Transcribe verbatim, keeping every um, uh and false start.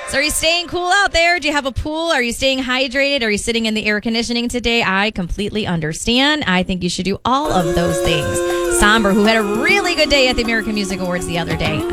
So are you staying cool out there? Do you have a pool? Are you staying hydrated? Are you sitting in the air conditioning today? I completely understand. I think you should do all of those things. Somber, who had a really good day at the American Music Awards the other day.